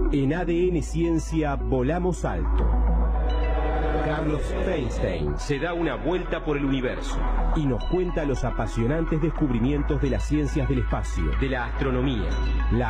En ADN Ciencia volamos alto. Carlos Feinstein se da una vuelta por el universo y nos cuenta los apasionantes descubrimientos de las ciencias del espacio, de la astronomía, la